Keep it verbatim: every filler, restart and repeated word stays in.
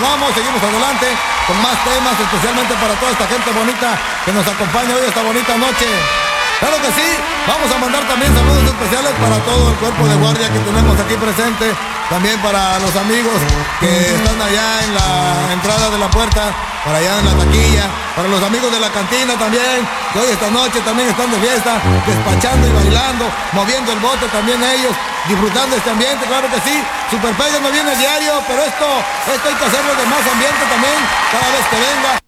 continuamos, seguimos adelante con más temas, especialmente para toda esta gente bonita que nos acompaña hoy esta bonita noche. Claro que sí, vamos a mandar también saludos especiales para todo el cuerpo de guardia que tenemos aquí presente, también para los amigos que están allá en la entrada de la puerta, para allá en la taquilla, para los amigos de la cantina también, que hoy esta noche también están de fiesta, despachando y bailando, moviendo el bote también ellos, disfrutando este ambiente, claro que sí. Super Pega no viene diario, pero esto, esto hay que hacerlo de más ambiente también, cada vez que venga.